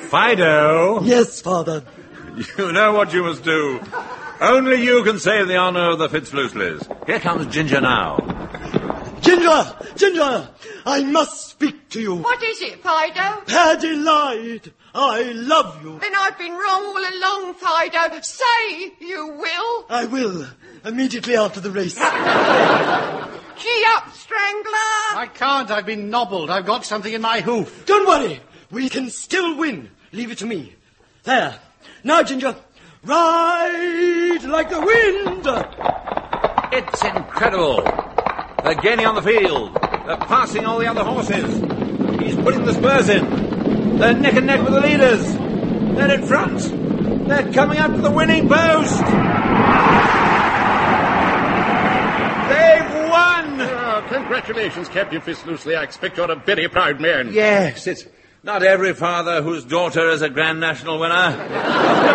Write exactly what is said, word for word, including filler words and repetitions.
Fido? Yes, Father. You know what you must do. Only you can save the honour of the Fitzflusleys. Here comes Ginger now. Ginger! Ginger! I must speak to you. What is it, Fido? Paddy lied. I love you. Then I've been wrong all along, Fido. Say you will. I will. Immediately after the race. Gee up, Strangler. I can't. I've been nobbled. I've got something in my hoof. Don't worry. We can still win. Leave it to me. There. Now, Ginger. Ride like the wind. It's incredible. They're gaining on the field. They're passing all the other horses. He's putting the spurs in. They're neck and neck with the leaders. They're in front. They're coming up to the winning post. They've won! Oh, congratulations, Captain Fitzlusley. I expect you're a very proud man. Yes, it's not every father whose daughter is a Grand National winner.